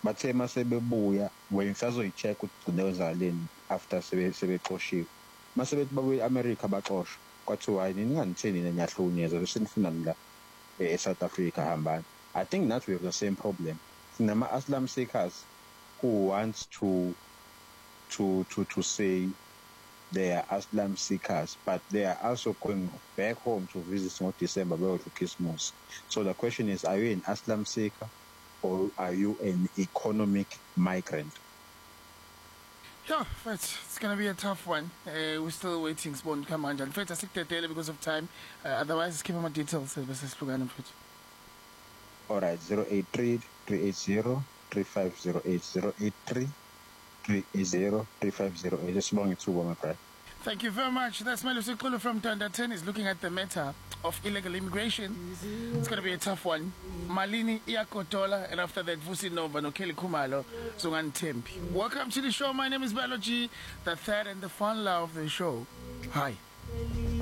bathe masebebuya wena sazoyi-check ukuthi kwenzakaleni after sebexoshiwe. Mase bethi babuye e-America baxoshwa kwathiwa hayi nini ningangitheni nina niyahlukunyezwa bese nifunani la e-South Africa hambani. I think that we have the same problem. Sinama-asylum seekers who want to say they are asylum seekers, but they are also going back home to visit in December to Christmas. So the question is, are you an asylum seeker or are you an economic migrant? Yeah, it's going to be a tough one. We're still waiting. Spawn, come on, John. I stick that daily because of time. Otherwise, just give me my details. All right, 083-380-3508, 083-380-3508. Just long it my friend. Thank you very much. That's Melusi Kulu from Tanda 10 is looking at the matter of illegal immigration. It's going to be a tough one. Malini Iakotola, and after that, Vusi Nova, Nokeli Kumalo, Sungan Tempi. Welcome to the show. My name is Biology, the third and the final of the show. Hi.